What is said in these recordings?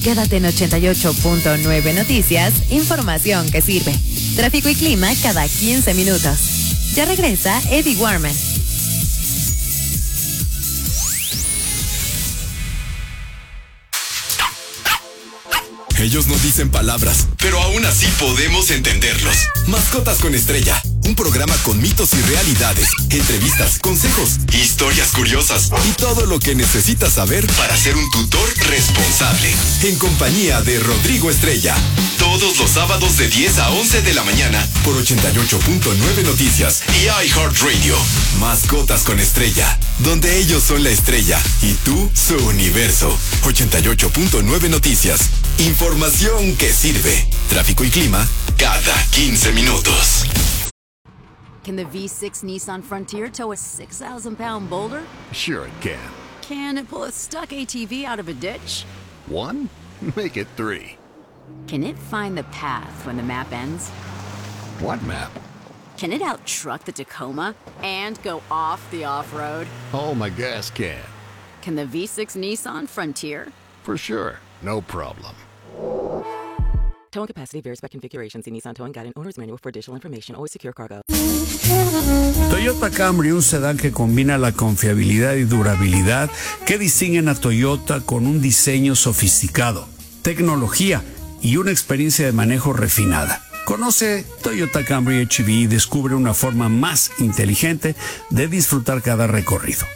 Quédate en 88.9 Noticias, información que sirve. Tráfico y clima cada 15 minutos. Ya regresa Eddie Warman. Ellos no dicen palabras, pero aún así podemos entenderlos. Mascotas con Estrella, un programa con mitos y realidades, entrevistas, consejos, historias curiosas y todo lo que necesitas saber para ser un tutor responsable. En compañía de Rodrigo Estrella. Todos los sábados de 10 a 11 de la mañana por 88.9 Noticias y iHeartRadio. Mascotas con Estrella, donde ellos son la estrella y tú su universo. 88.9 Noticias. Información que sirve. Tráfico y clima cada 15 minutos. Can the V6 Nissan Frontier tow a 6,000-pound boulder? Sure it can. Can it pull a stuck ATV out of a ditch? 1? Make it 3. Can it find the path when the map ends? What map? Can it out-truck the Tacoma and go off the off-road? Oh, my gas can. Can the V6 Nissan Frontier? For sure. No problem. Towing capacity varies by configuration. See Nissan Towing Guide and Owner's Manual for additional information. Always secure cargo. Toyota Camry, un sedán que combina la confiabilidad y durabilidad que distinguen a Toyota con un diseño sofisticado, tecnología y una experiencia de manejo refinada. Conoce Toyota Camry HEV y descubre una forma más inteligente de disfrutar cada recorrido.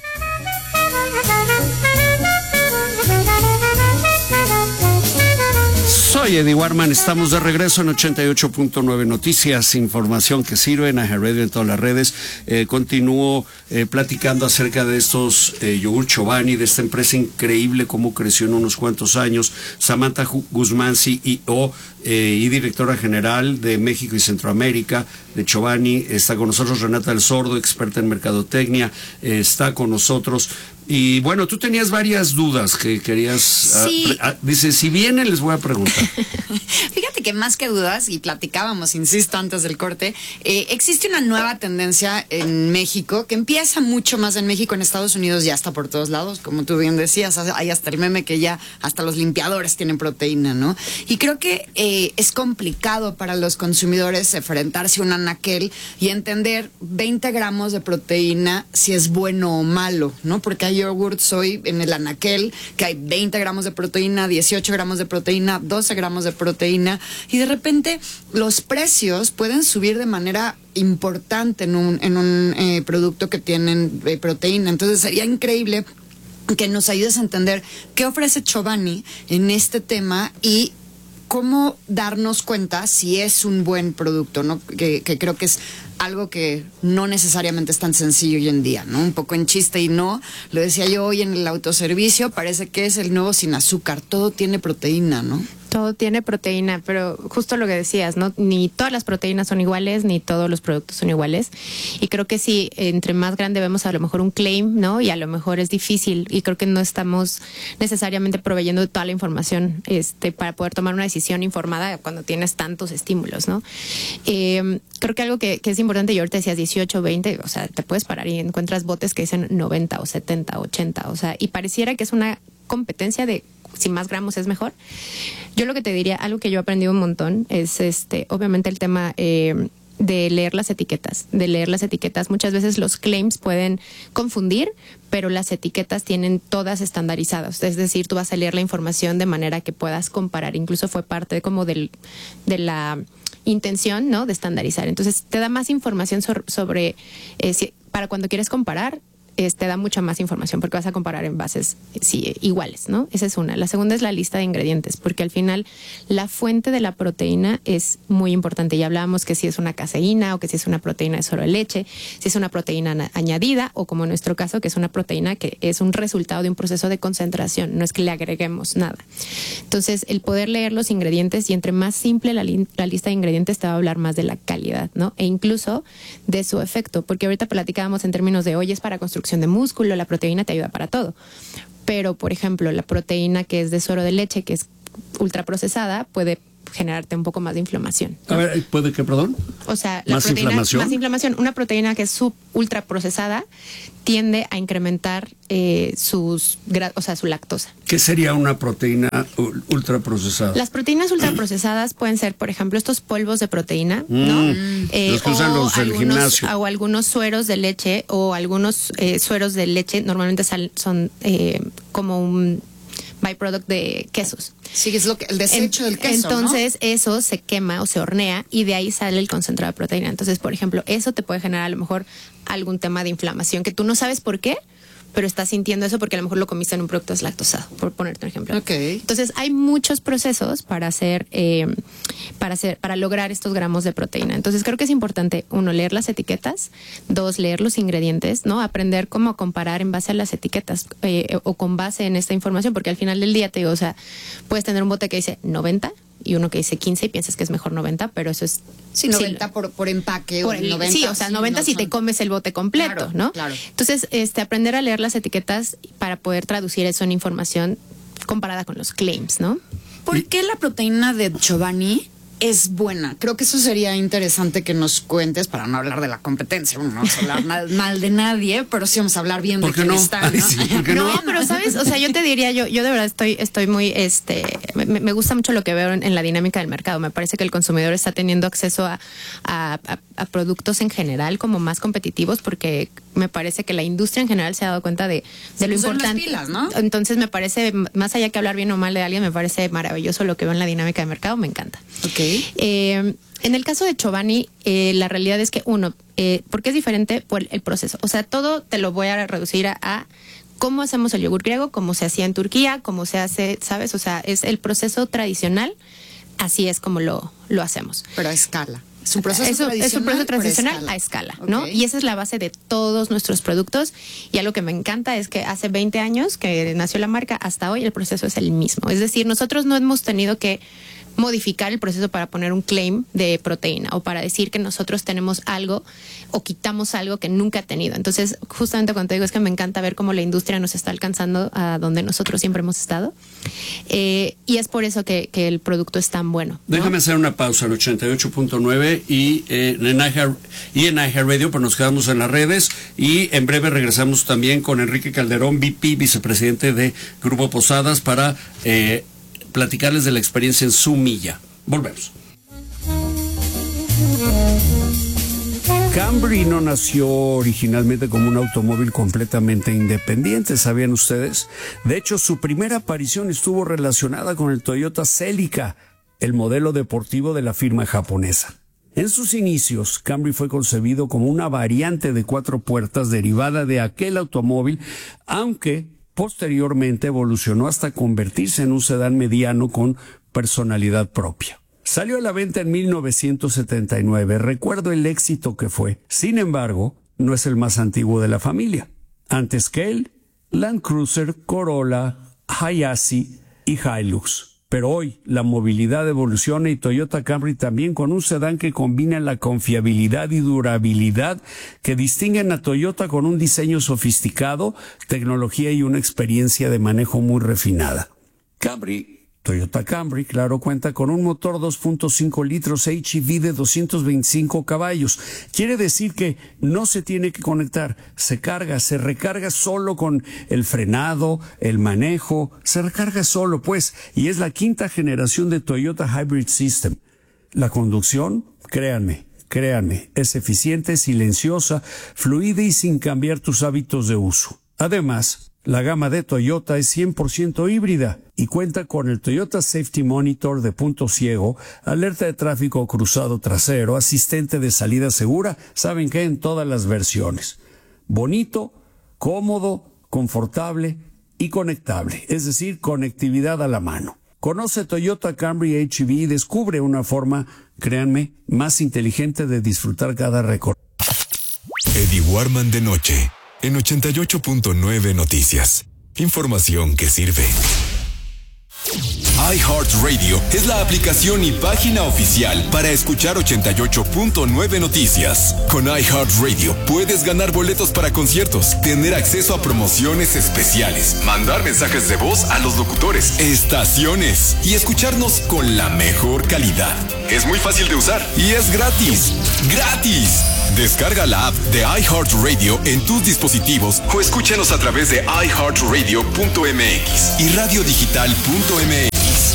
Soy Eddie Warman, estamos de regreso en 88.9 Noticias, información que sirve en iHeartRadio en todas las redes. Continúo platicando acerca de estos yogur Chobani, de esta empresa increíble, cómo creció en unos cuantos años. Samantha Guzmán, CEO y directora general de México y Centroamérica de Chobani, está con nosotros. Renata del Sordo, experta en mercadotecnia, está con nosotros. Y bueno, tú tenías varias dudas que querías... Sí. Dice, si vienen les voy a preguntar. Fíjate que más que dudas, y platicábamos, insisto, antes del corte, existe una nueva tendencia en México, que empieza mucho más en México, en Estados Unidos ya está por todos lados, como tú bien decías, hay hasta el meme que ya hasta los limpiadores tienen proteína, ¿no? Y creo que es complicado para los consumidores enfrentarse a un anaquel y entender 20 gramos de proteína si es bueno o malo, ¿no? Porque hay yogurts hoy en el anaquel que hay 20 gramos de proteína, 18 gramos de proteína, 12 gramos de proteína, y de repente los precios pueden subir de manera importante en un producto que tienen proteína. Entonces sería increíble que nos ayudes a entender qué ofrece Chobani en este tema y cómo darnos cuenta si es un buen producto, ¿no? Que creo que es algo que no necesariamente es tan sencillo hoy en día, ¿no? Un poco en chiste y no. Lo decía yo hoy en el autoservicio, parece que es el nuevo sin azúcar. Todo tiene proteína, ¿no? Todo tiene proteína, pero justo lo que decías, ¿no? Ni todas las proteínas son iguales, ni todos los productos son iguales. Y creo que sí, entre más grande vemos a lo mejor un claim, ¿no? Y a lo mejor es difícil, y creo que no estamos necesariamente proveyendo toda la información para poder tomar una decisión informada cuando tienes tantos estímulos, ¿no? Creo que algo que es importante, y ahorita decías 18, 20, o sea, te puedes parar y encuentras botes que dicen 90 o 70, 80, o sea, y pareciera que es una competencia de si más gramos es mejor. Yo lo que te diría, algo que yo he aprendido un montón, es obviamente el tema de leer las etiquetas. Muchas veces los claims pueden confundir, pero las etiquetas tienen todas estandarizadas. Es decir, tú vas a leer la información de manera que puedas comparar. Incluso fue parte como de la intención, ¿no? De estandarizar. Entonces, te da más información sobre para cuando quieres comparar. Te da mucha más información porque vas a comparar envases iguales, ¿no? Esa es una. La segunda es la lista de ingredientes, porque al final la fuente de la proteína es muy importante. Ya hablábamos que si es una caseína o que si es una proteína de solo leche, si es una proteína añadida o como en nuestro caso que es una proteína que es un resultado de un proceso de concentración, no es que le agreguemos nada. Entonces, el poder leer los ingredientes, y entre más simple la lista de ingredientes te va a hablar más de la calidad, ¿no? E incluso de su efecto, porque ahorita platicábamos en términos de hoy es para construcción de músculo, la proteína te ayuda para todo. Pero, por ejemplo, la proteína que es de suero de leche, que es ultraprocesada, puede generarte un poco más de inflamación, ¿no? A ver, ¿puede que, perdón? O sea, la ¿Más proteína, inflamación? más inflamación. Una proteína que es ultra procesada tiende a incrementar su lactosa. ¿Qué sería una proteína ultraprocesada? Las proteínas ultraprocesadas pueden ser, por ejemplo, estos polvos de proteína, ¿no? Los que usan los del gimnasio. O algunos sueros de leche, o algunos sueros de leche normalmente son como un byproduct de quesos. Sí, es el desecho del queso, Entonces, eso se quema o se hornea y de ahí sale el concentrado de proteína. Entonces, por ejemplo, eso te puede generar a lo mejor algún tema de inflamación que tú no sabes por qué, pero estás sintiendo eso porque a lo mejor lo comiste en un producto deslactosado, por ponerte un ejemplo. Okay. Entonces, hay muchos procesos para lograr estos gramos de proteína. Entonces, creo que es importante, 1, leer las etiquetas, 2, leer los ingredientes, ¿no? Aprender cómo comparar en base a las etiquetas o con base en esta información, porque al final del día te digo, o sea, puedes tener un bote que dice 90 y uno que dice 15 y piensas que es mejor 90, pero eso es... Sí, 90 por empaque. Por 90, sí, o sea, 90 si te comes el bote completo, claro, ¿no? Claro. Entonces, aprender a leer las etiquetas para poder traducir eso en información comparada con los claims, ¿no? ¿Por qué la proteína de Chobani es buena? Creo que eso sería interesante que nos cuentes, para no hablar de la competencia. Bueno, no vamos a hablar mal de nadie, pero sí vamos a hablar bien de quién está, ¿no? Ay, sí, ¿por qué no? No, pero sabes, o sea, yo te diría, yo de verdad estoy muy, me gusta mucho lo que veo en la dinámica del mercado. Me parece que el consumidor está teniendo acceso a productos en general como más competitivos, porque me parece que la industria en general se ha dado cuenta de lo importante. Las pilas, ¿no? Entonces me parece, más allá que hablar bien o mal de alguien, me parece maravilloso lo que veo en la dinámica de mercado, me encanta. Ok. En el caso de Chobani, la realidad es que ¿por qué es diferente? Por el proceso. O sea, todo te lo voy a reducir a cómo hacemos el yogur griego, cómo se hacía en Turquía, cómo se hace, ¿sabes? O sea, es el proceso tradicional, así es como lo hacemos. Pero a escala. Es un proceso tradicional a escala, ¿no? Okay. Y esa es la base de todos nuestros productos. Y algo que me encanta es que hace 20 años que nació la marca, hasta hoy el proceso es el mismo. Es decir, nosotros no hemos tenido que modificar el proceso para poner un claim de proteína o para decir que nosotros tenemos algo o quitamos algo que nunca ha tenido. Entonces, justamente cuando te digo es que me encanta ver cómo la industria nos está alcanzando a donde nosotros siempre hemos estado. Y es por eso que el producto es tan bueno, ¿no? Déjame hacer una pausa en 88.9 y en iHeartRadio, pero nos quedamos en las redes y en breve regresamos también con Enrique Calderón, VP, vicepresidente de Grupo Posadas, para platicarles de la experiencia en su milla. Volvemos. Camry no nació originalmente como un automóvil completamente independiente, ¿sabían ustedes? De hecho, su primera aparición estuvo relacionada con el Toyota Celica, el modelo deportivo de la firma japonesa. En sus inicios, Camry fue concebido como una variante de 4 puertas derivada de aquel automóvil, aunque posteriormente evolucionó hasta convertirse en un sedán mediano con personalidad propia. Salió a la venta en 1979. Recuerdo el éxito que fue. Sin embargo, no es el más antiguo de la familia. Antes que él, Land Cruiser, Corolla, Hayasi y Hilux. Pero hoy la movilidad evoluciona y Toyota Camry también, con un sedán que combina la confiabilidad y durabilidad que distinguen a Toyota, con un diseño sofisticado, tecnología y una experiencia de manejo muy refinada. Toyota Camry, claro, cuenta con un motor 2.5 litros HEV de 225 caballos. Quiere decir que no se tiene que conectar, se recarga solo con el frenado, el manejo, se recarga solo, pues, y es la 5ª generación de Toyota Hybrid System. La conducción, créanme, es eficiente, silenciosa, fluida y sin cambiar tus hábitos de uso. Además, la gama de Toyota es 100% híbrida y cuenta con el Toyota Safety Monitor de punto ciego, alerta de tráfico cruzado trasero, asistente de salida segura, ¿saben qué? En todas las versiones. Bonito, cómodo, confortable y conectable, es decir, conectividad a la mano. Conoce Toyota Camry HEV y descubre una forma, créanme, más inteligente de disfrutar cada recorrido. Eddie Warman de noche, en 88.9 Noticias. Información que sirve. iHeartRadio es la aplicación y página oficial para escuchar 88.9 Noticias. Con iHeartRadio puedes ganar boletos para conciertos, tener acceso a promociones especiales, mandar mensajes de voz a los locutores, estaciones y escucharnos con la mejor calidad. Es muy fácil de usar y es gratis. ¡Gratis! Descarga la app de iHeartRadio en tus dispositivos o escúchanos a través de iHeartRadio.mx y radiodigital.mx.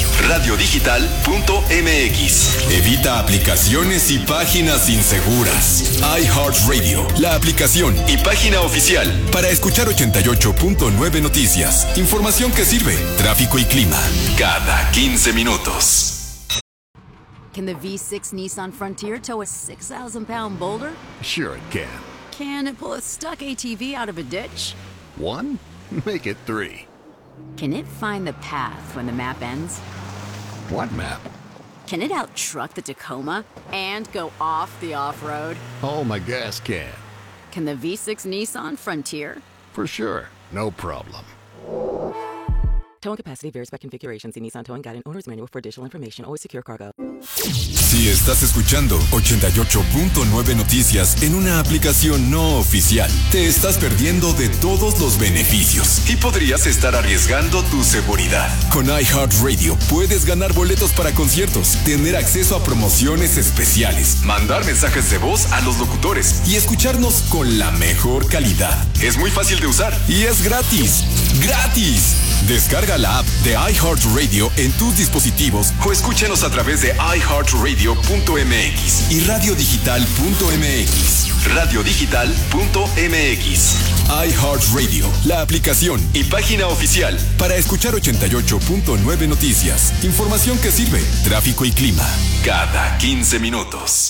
Radiodigital.mx. Evita aplicaciones y páginas inseguras. iHeartRadio, la aplicación y página oficial para escuchar 88.9 Noticias. Información que sirve. Tráfico y clima cada 15 minutos. Can the V6 Nissan Frontier tow a 6,000-pound boulder? Sure it can. Can it pull a stuck ATV out of a ditch? 1? Make it 3. Can it find the path when the map ends? What map? Can it out-truck the Tacoma and go off the off-road? Oh, my gas can. Can the V6 Nissan Frontier? For sure. No problem. Towing capacity varies by configuration. See Nissan Towing Guide and Owner's Manual for additional information. Always secure cargo. Si estás escuchando 88.9 Noticias en una aplicación no oficial, te estás perdiendo de todos los beneficios y podrías estar arriesgando tu seguridad. Con iHeartRadio puedes ganar boletos para conciertos, tener acceso a promociones especiales, mandar mensajes de voz a los locutores y escucharnos con la mejor calidad. Es muy fácil de usar y es gratis. ¡Gratis! Descarga la app de iHeartRadio en tus dispositivos o escúchanos a través de iHeartRadio.mx y radiodigital.mx. Radiodigital.mx. iHeartRadio, la aplicación y página oficial para escuchar 88.9 Noticias. Información que sirve. Tráfico y clima cada 15 minutos.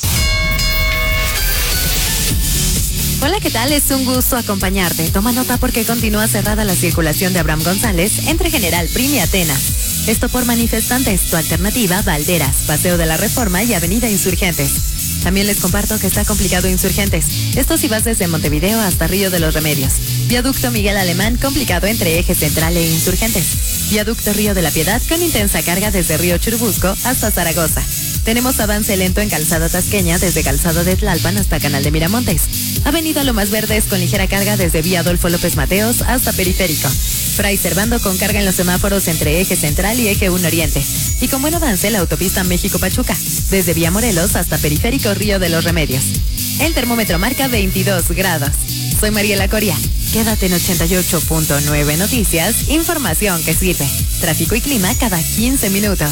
Hola, ¿qué tal? Es un gusto acompañarte. Toma nota porque continúa cerrada la circulación de Abraham González entre General Prim y Atenas. Esto por manifestantes. Tu alternativa, Valderas, Paseo de la Reforma y Avenida Insurgentes. También les comparto que está complicado Insurgentes. Esto si vas desde Montevideo hasta Río de los Remedios. Viaducto Miguel Alemán, complicado entre Eje Central e Insurgentes. Viaducto Río de la Piedad, con intensa carga desde Río Churubusco hasta Zaragoza. Tenemos avance lento en Calzada Tasqueña desde Calzada de Tlalpan hasta Canal de Miramontes. Avenida Lomas Verdes con ligera carga desde Vía Adolfo López Mateos hasta Periférico. Fray Servando con carga en los semáforos entre Eje Central y Eje 1 Oriente. Y con buen avance la autopista México-Pachuca, desde Vía Morelos hasta Periférico Río de los Remedios. El termómetro marca 22 grados. Soy Mariela Coria. Quédate en 88.9 Noticias, información que sirve. Tráfico y clima cada 15 minutos.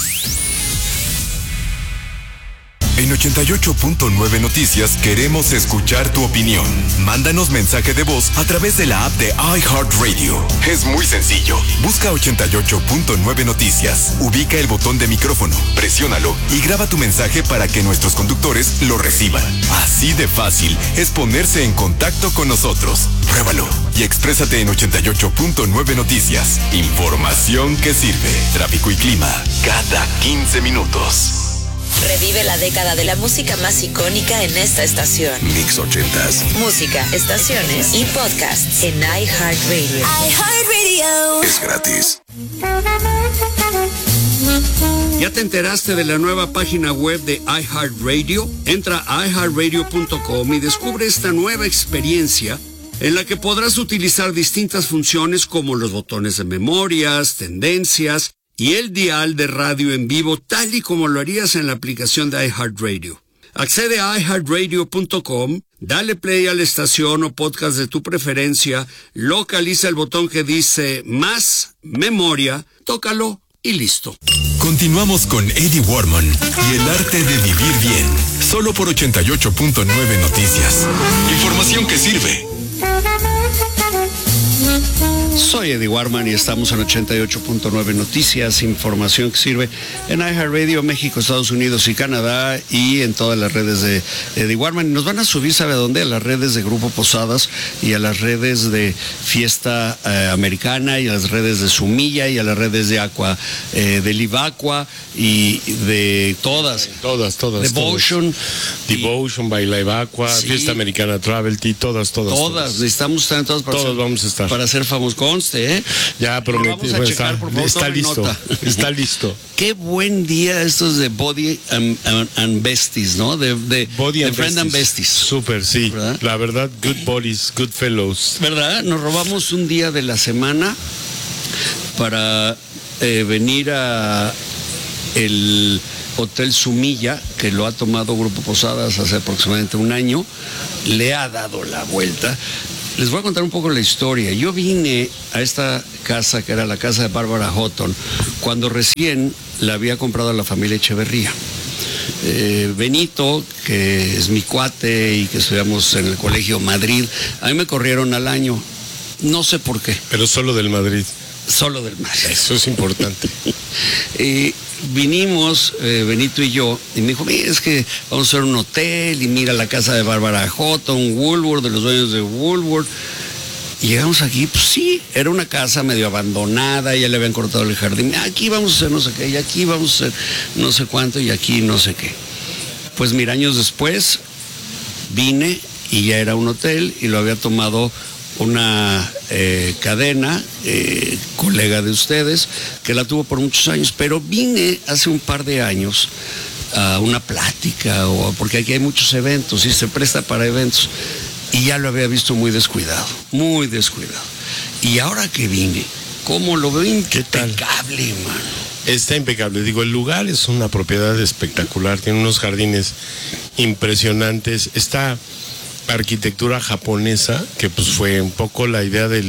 En 88.9 Noticias queremos escuchar tu opinión. Mándanos mensaje de voz a través de la app de iHeartRadio. Es muy sencillo. Busca 88.9 Noticias. Ubica el botón de micrófono, presiónalo y graba tu mensaje para que nuestros conductores lo reciban. Así de fácil es ponerse en contacto con nosotros. Pruébalo y exprésate en 88.9 Noticias. Información que sirve. Tráfico y clima cada 15 minutos. Revive la década de la música más icónica en esta estación. Mix 80s. Música, estaciones y podcasts en iHeartRadio. iHeartRadio. Es gratis. ¿Ya te enteraste de la nueva página web de iHeartRadio? Entra a iHeartRadio.com y descubre esta nueva experiencia en la que podrás utilizar distintas funciones como los botones de memorias, tendencias y el dial de radio en vivo, tal y como lo harías en la aplicación de iHeartRadio. Accede a iHeartRadio.com, dale play a la estación o podcast de tu preferencia, localiza el botón que dice más memoria, tócalo y listo. Continuamos con Eddie Warman y el arte de vivir bien, solo por 88.9 Noticias. Información que sirve. Soy Eddie Warman y estamos en 88.9 Noticias, información que sirve en iHeartRadio, México, Estados Unidos y Canadá y en todas las redes de Eddie Warman. Y nos van a subir, ¿sabe a dónde? A las redes de Grupo Posadas y a las redes de Fiesta Americana y a las redes de Sumilla y a las redes de Aqua, de Livacqua y de todas. Devotion. Devotion, Baila Livacqua, sí. Fiesta Americana Travel Tea, todas. Necesitamos estar en todas partes. Todos vamos a estar. Para ser famosos. conste, ¿eh? Ya prometí. Vamos a checar, por favor, está tome listo. nota. Está listo. Qué buen día estos de Body and Besties, ¿no? De Body and Friend and Besties. Besties. Súper, sí. ¿Verdad? La verdad, good bodies, good fellows. ¿Verdad? Nos robamos un día de la semana para venir a el Hotel Sumilla, que lo ha tomado Grupo Posadas hace aproximadamente un año. Le ha dado la vuelta. Les voy a contar un poco la historia. Yo vine a esta casa, que era la casa de Bárbara Houghton, cuando recién la había comprado la familia Echeverría. Benito, que es mi cuate y que estudiamos en el Colegio Madrid, a mí me corrieron al año. No sé por qué. Pero solo del Madrid. Solo del Madrid. Eso es importante. Vinimos, Benito y yo, y me dijo, mira, es que vamos a hacer un hotel, y mira la casa de Bárbara Houghton, Woolworth, de los dueños de Woolworth. Y llegamos aquí, pues sí, era una casa medio abandonada, ya le habían cortado el jardín. Aquí vamos a hacer no sé qué, y aquí vamos a hacer no sé cuánto, y aquí no sé qué. Pues mira, años después vine y ya era un hotel, y lo había tomado una cadena, colega de ustedes, que la tuvo por muchos años, pero vine hace un par de años a una plática, porque aquí hay muchos eventos y se presta para eventos, y ya lo había visto muy descuidado. Y ahora que vine, ¿cómo lo veo? Impecable, mano. Está impecable. Digo, el lugar es una propiedad espectacular, tiene unos jardines impresionantes, está arquitectura japonesa, que pues fue un poco la idea de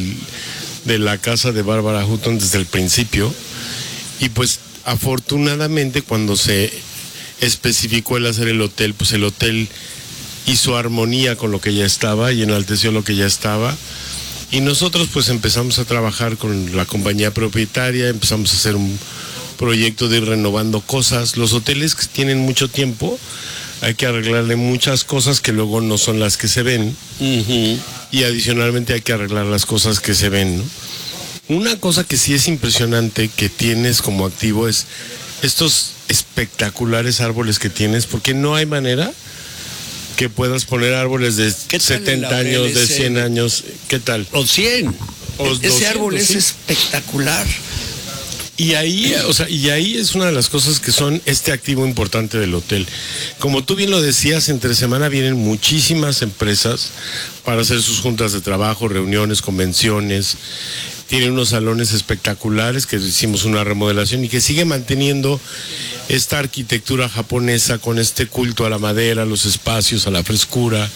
la casa de Bárbara Houghton desde el principio, y pues afortunadamente cuando se especificó el hacer el hotel, pues el hotel hizo armonía con lo que ya estaba y enalteció lo que ya estaba, y nosotros pues empezamos a trabajar con la compañía propietaria, empezamos a hacer un proyecto de ir renovando cosas. Los hoteles que tienen mucho tiempo hay que arreglarle muchas cosas que luego no son las que se ven, y adicionalmente hay que arreglar las cosas que se ven, ¿no? Una cosa que sí es impresionante que tienes como activo es estos espectaculares árboles que tienes, porque no hay manera que puedas poner árboles de 70 años, de 100 años. ¿Qué tal? O 100. Ese 200, árbol es sí. espectacular. Y ahí, y ahí es una de las cosas que son este activo importante del hotel. Como tú bien lo decías, entre semana vienen muchísimas empresas para hacer sus juntas de trabajo, reuniones, convenciones. Tiene unos salones espectaculares que hicimos una remodelación y que sigue manteniendo esta arquitectura japonesa con este culto a la madera, a los espacios, a la frescura,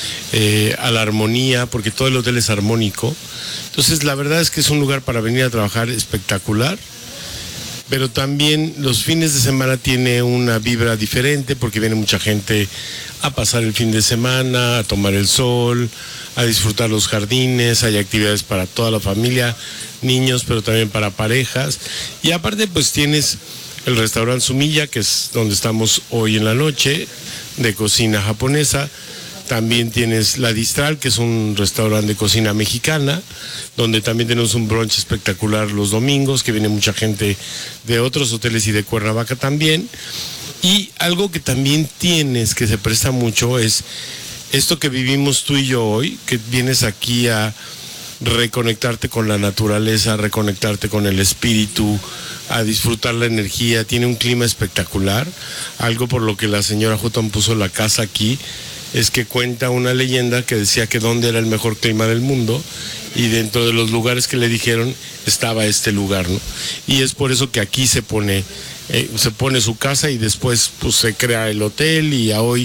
a la armonía, porque todo el hotel es armónico. Entonces la verdad es que es un lugar para venir a trabajar espectacular, pero también los fines de semana tiene una vibra diferente porque viene mucha gente a pasar el fin de semana, a tomar el sol, a disfrutar los jardines. Hay actividades para toda la familia, niños, pero también para parejas. Y aparte pues tienes el restaurante Sumilla, que es donde estamos hoy en la noche, de cocina japonesa. También tienes La Distral, que es un restaurante de cocina mexicana, donde también tenemos un brunch espectacular los domingos, que viene mucha gente de otros hoteles y de Cuernavaca también. Y algo que también tienes, que se presta mucho, es esto que vivimos tú y yo hoy, que vienes aquí a reconectarte con la naturaleza, reconectarte con el espíritu, a disfrutar la energía. Tiene un clima espectacular, algo por lo que la señora Houghton puso la casa aquí. Es que cuenta una leyenda que decía que dónde era el mejor clima del mundo, y dentro de los lugares que le dijeron estaba este lugar, ¿no? Y es por eso que aquí se pone su casa, y después pues se crea el hotel, y hoy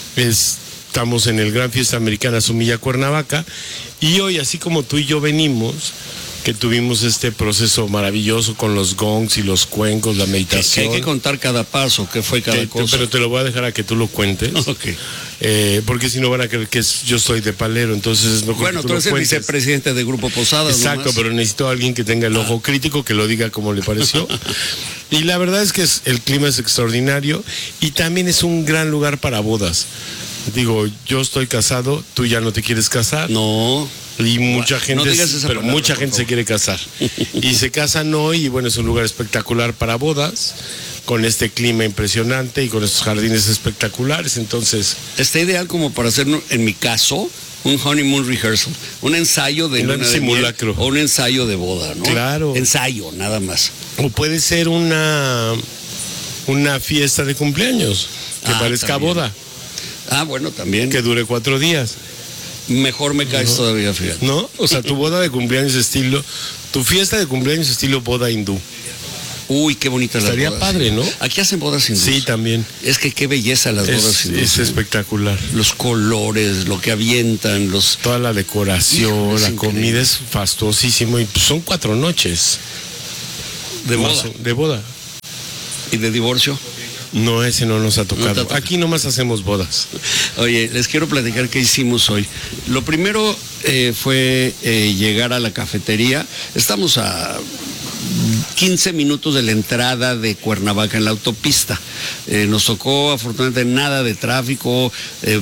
estamos en el Gran Fiesta Americana Sumilla Cuernavaca, y hoy, así como tú y yo venimos, que tuvimos este proceso maravilloso con los gongs y los cuencos, la meditación. Que hay que contar cada paso, que fue cada cosa. Pero te lo voy a dejar a que tú lo cuentes. Okay. Porque si no van a creer que yo soy de palero, entonces es mejor bueno, que tú eres el vicepresidente de Grupo Posadas. Exacto, nomás. Pero necesito a alguien que tenga el ojo crítico, que lo diga como le pareció. Y la verdad es que el clima es extraordinario, y también es un gran lugar para bodas. Digo, yo estoy casado, tú ya no te quieres casar. No. Y mucha gente, no digas esa pero palabra, mucha gente se quiere casar. Y se casan hoy, y bueno, es un lugar espectacular para bodas, con este clima impresionante y con estos jardines espectaculares. Entonces está ideal como para hacer, en mi caso, Un honeymoon rehearsal, un ensayo de un simulacro. O un ensayo de boda, ¿no? Claro. Ensayo, nada más. O puede ser una fiesta de cumpleaños que parezca también. boda. Bueno, también. Que dure 4 días. Mejor me caes todavía, fíjate. ¿No? O sea, tu boda de cumpleaños tu fiesta de cumpleaños estilo boda hindú. Uy, qué bonita la boda. Estaría padre, ¿no? Aquí hacen bodas hindúes. Sí, también. Es que qué belleza las bodas hindúes. Es espectacular. Los colores, lo que avientan, toda la decoración, es la increíble. comida es fastuosísimo y pues, son 4 noches. De boda. De boda. ¿Y de divorcio? No, ese no nos ha tocado. No Aquí nomás hacemos bodas. Oye, les quiero platicar qué hicimos hoy. Lo primero fue llegar a la cafetería. Estamos a 15 minutos de la entrada de Cuernavaca en la autopista. Nos tocó afortunadamente nada de tráfico.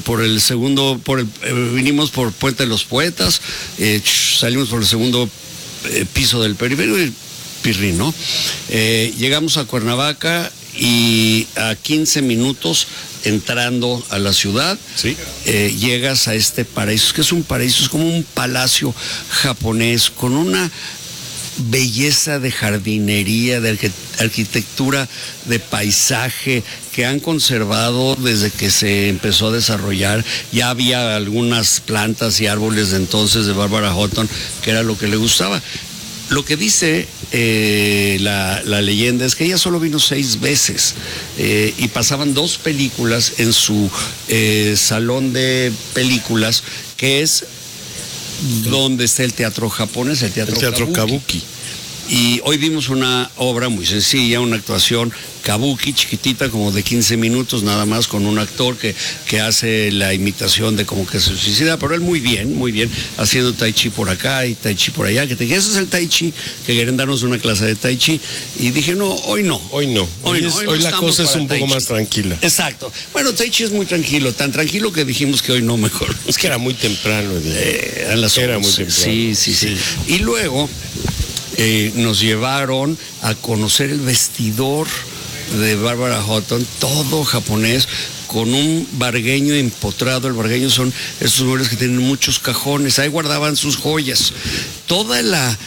Vinimos por Puente de los Poetas, salimos por el segundo piso del periférico y pirrín, ¿no? Llegamos a Cuernavaca y a 15 minutos entrando a la ciudad, ¿sí? Llegas a este paraíso, que es un paraíso, es como un palacio japonés con una belleza de jardinería, de arquitectura, de paisaje que han conservado desde que se empezó a desarrollar. Ya había algunas plantas y árboles de entonces de Barbara Houghton, que era lo que le gustaba. Lo que dice la leyenda es que ella solo vino 6 veces y pasaban 2 películas en su salón de películas, que es donde está el teatro japonés, el teatro Kabuki. Y hoy vimos una obra muy sencilla, una actuación kabuki chiquitita, como de 15 minutos nada más, con un actor que hace la imitación de como que se suicida, pero él muy bien, haciendo tai chi por acá y tai chi por allá, que te dije, ese es el tai chi, que quieren darnos una clase de tai chi, y dije, no, hoy no. Hoy la cosa es un poco más tranquila. Exacto. Bueno, tai chi es muy tranquilo, tan tranquilo que dijimos que hoy no mejor. Es que era muy temprano. Eran las 11. Era muy temprano. Sí. Y luego nos llevaron a conocer el vestidor de Barbara Houghton, todo japonés, con un vargueño empotrado. El vargueño son estos muebles que tienen muchos cajones, ahí guardaban sus joyas. Toda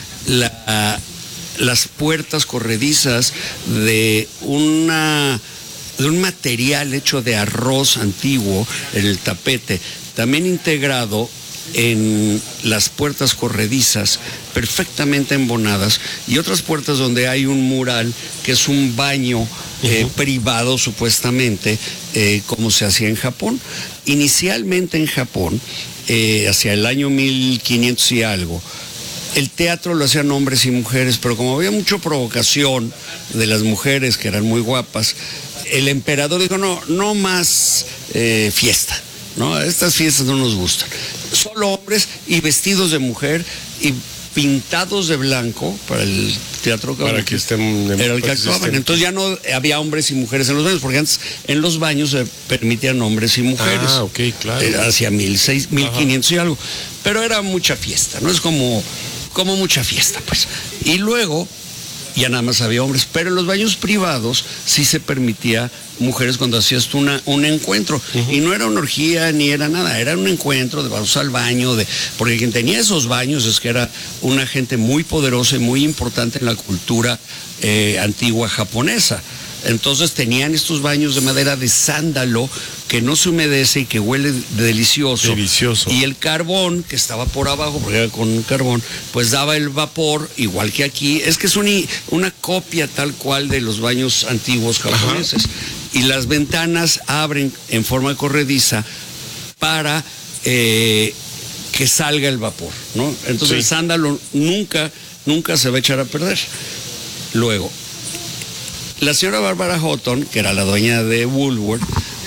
las puertas corredizas de un material hecho de arroz antiguo en el tapete, también integrado en las puertas corredizas, perfectamente embonadas, y otras puertas donde hay un mural que es un baño privado, supuestamente, como se hacía en Japón. Inicialmente en Japón, hacia el año 1500 y algo, el teatro lo hacían hombres y mujeres, pero como había mucha provocación de las mujeres, que eran muy guapas, el emperador dijo, no más fiesta, ¿no? Estas fiestas no nos gustan. Solo hombres y vestidos de mujer y pintados de blanco para el teatro para que estén era el que actuaban. Entonces ya no había hombres y mujeres en los baños, porque antes en los baños se permitían hombres y mujeres. Ah, ok, claro. Hacia 1500 y algo. Pero era mucha fiesta, ¿no? Es como mucha fiesta, pues. Y luego ya nada más había hombres, pero en los baños privados sí se permitía mujeres cuando hacías tú un encuentro. Y no era una orgía ni era nada, era un encuentro de vamos al baño, porque quien tenía esos baños es que era una gente muy poderosa y muy importante en la cultura antigua japonesa. Entonces tenían estos baños de madera de sándalo que no se humedece y que huele delicioso. Delicioso. Y el carbón que estaba por abajo, porque era con carbón, pues daba el vapor, igual que aquí. Es que es una copia tal cual de los baños antiguos japoneses. Ajá. Y las ventanas abren en forma corrediza para que salga el vapor, ¿no? Entonces el sándalo nunca se va a echar a perder. Luego, la señora Barbara Houghton, que era la dueña de Woolworth,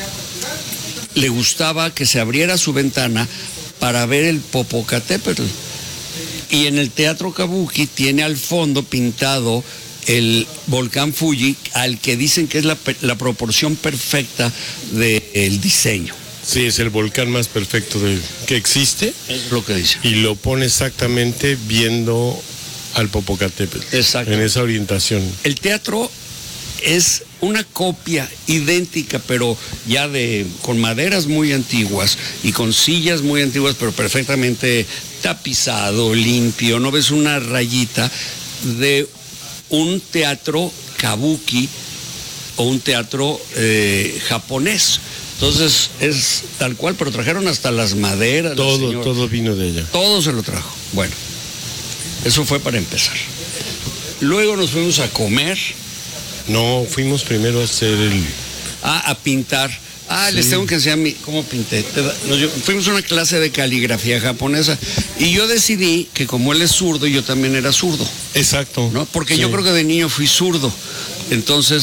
le gustaba que se abriera su ventana para ver el Popocatépetl. Y en el teatro Kabuki tiene al fondo pintado el volcán Fuji, al que dicen que es la proporción perfecta del diseño. Sí, es el volcán más perfecto que existe. Es lo que dice. Y lo pone exactamente viendo al Popocatépetl. Exacto. En esa orientación. El teatro es una copia idéntica, pero ya con maderas muy antiguas y con sillas muy antiguas, pero perfectamente tapizado, limpio. No ves una rayita de un teatro kabuki o un teatro japonés. Entonces es tal cual, pero trajeron hasta las maderas. Todo vino de ella. Todo se lo trajo. Bueno, eso fue para empezar. Luego nos fuimos a comer. No, fuimos primero a hacer a pintar. Sí. Les tengo que enseñar cómo pinté. Fuimos a una clase de caligrafía japonesa y yo decidí que como él es zurdo, yo también era zurdo. Exacto. ¿No? Porque yo creo que de niño fui zurdo. Entonces